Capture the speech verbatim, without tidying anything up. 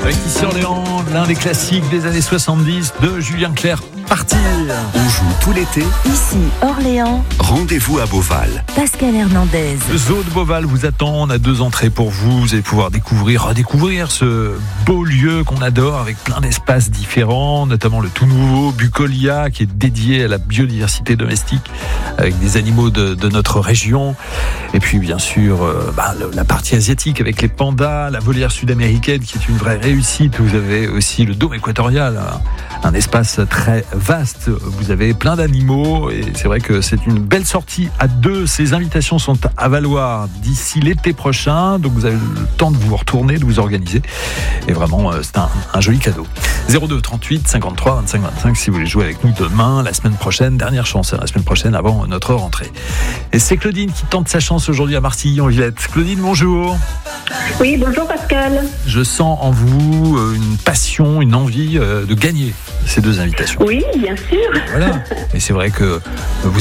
Avec ici Orléans, l'un des classiques des années soixante-dix de Julien Clerc, Partir. On joue tout l'été. Ici Orléans, Rendez-vous à Beauval. Pascal Hernandez. Le zoo de Beauval vous attend. On a deux entrées pour vous. Vous allez pouvoir découvrir, redécouvrir ce beau lieu qu'on adore avec plein d'espaces différents, notamment le tout nouveau Bucolia qui est dédié à la biodiversité domestique avec des animaux de, de notre région. Et puis bien sûr, euh, bah, le, la partie asiatique avec les pandas, la volière sud-américaine qui est une vraie réussite. Vous avez aussi le dôme équatorial, un, un espace très vaste. Vous avez plein d'animaux et c'est vrai que c'est une belle sortie à deux. Ces invitations sont à valoir d'ici l'été prochain, donc vous avez le temps de vous retourner, de vous organiser. Et vraiment, c'est un, un joli cadeau. zéro deux trente-huit cinquante-trois vingt-cinq vingt-cinq si vous voulez jouer avec nous demain, la semaine prochaine, dernière chance, la semaine prochaine avant notre rentrée. Et c'est Claudine qui tente sa chance aujourd'hui à Marcilly-en-Villette. Claudine, bonjour. Oui, bonjour Pascal. Je sens en vous une passion, une envie de gagner ces deux invitations. Oui, bien sûr. Voilà. Et c'est vrai que vous